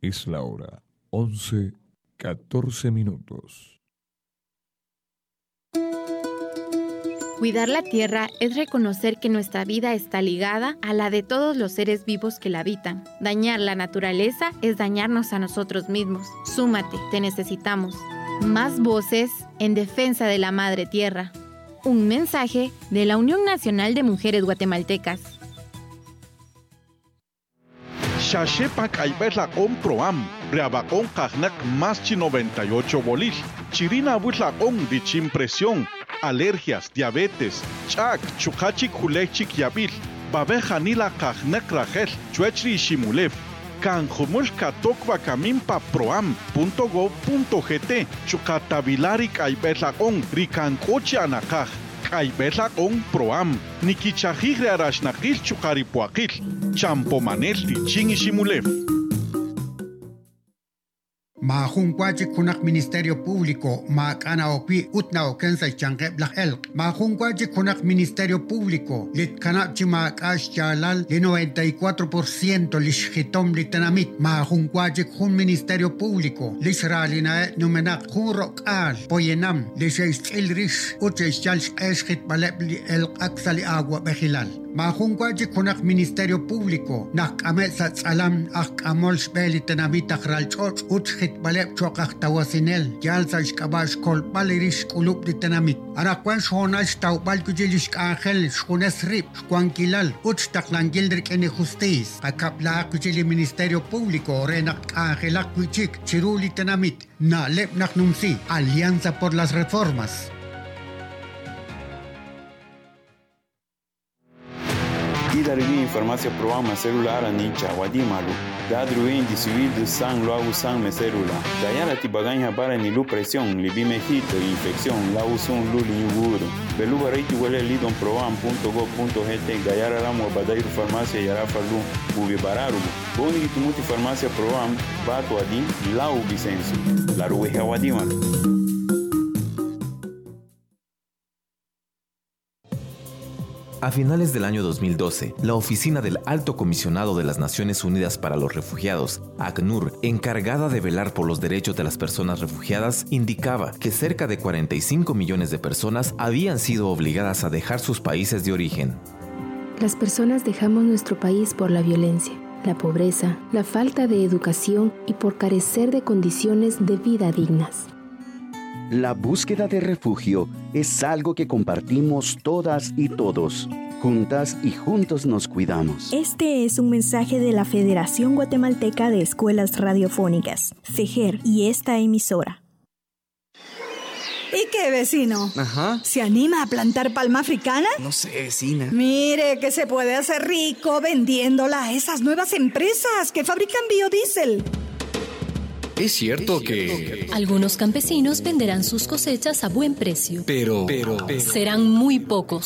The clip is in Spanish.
Es la hora 11:14. Cuidar la tierra es reconocer que nuestra vida está ligada a la de todos los seres vivos que la habitan. Dañar la naturaleza es dañarnos a nosotros mismos. Súmate, te necesitamos. Más voces en defensa de la madre tierra. Un mensaje de la Unión Nacional de Mujeres Guatemaltecas. Xaxepac Aibela Proam, Reabacón Cagnac Maschi 98 Bolil, Chirina Butlacón, Dichimpresión, alergias, diabetes, Chak, Chukachik Hulechik Yabil, Babeja Nila Cagnac Rajel, Chuechri Shimulev, Canjumul Katokwa Kamimpa Proam.gov.gt, Chukatabilarik Aibelacón, Ricancoche Anacaj. Aibelacón Proam, Nikichajigre Arashnakil Chukaripuakil, Champomanel Tichin Shimulev. Mahungwaji kunak Ministerio Público, Makana Opi, Utna Okensa Change Blahel. Mahungwaji kunak Ministerio Público, Litkanachi Makash Jalal, de 94% Lishhitom Litanamit. Mahungwaji kun Ministerio Público, Lishralina Numenak Kurok Al, Poyenam, Lishays Ilrish, Ucheshals Eshit Balebli El Aksali Agua Behilal. Mahungwaji kunak Ministerio Público, Nak Ametsat Alam, Ak Amol Speli Tanamit Akral Choch, Uchhit Baleb Chokak Tawasinel, Jalsash Kabash Kol Balirish Kulub de Tanamit. Arakwan Shonash Tau Balkujilish Angel, Shunes Rip, Squankilal, Uchtaklan Gildrik Ene Justice, Akapla Kujili Ministerio Público, Renak Angelak Kuchik, Chiruli Tanamit, Na Lep Naknumsi, Alianza por las Reformas. Idarigi informația programa celular anicha wadimalu dadruin di civil de sang lo usan me celula dayara tibaganya bara ni lu presión libi mejito infección la usun lu liuguro beluga reiti wele lidon program.gov.gt dayara ramo badairu farmacia yara falu ubi bararu boni tumuti farmacia program bato adin la ubisensu la ruwe wadimalu. A finales del año 2012, la Oficina del Alto Comisionado de las Naciones Unidas para los Refugiados, ACNUR, encargada de velar por los derechos de las personas refugiadas, indicaba que cerca de 45 millones de personas habían sido obligadas a dejar sus países de origen. Las personas dejamos nuestro país por la violencia, la pobreza, la falta de educación y por carecer de condiciones de vida dignas. La búsqueda de refugio es algo que compartimos todas y todos. Juntas y juntos nos cuidamos. Este es un mensaje de la Federación Guatemalteca de Escuelas Radiofónicas, FEGER, y esta emisora. ¿Y qué, vecino? Ajá. ¿Se anima a plantar palma africana? No sé, vecina. Mire que se puede hacer rico vendiéndola a esas nuevas empresas que fabrican biodiesel. Es cierto que algunos campesinos venderán sus cosechas a buen precio. Pero serán muy pocos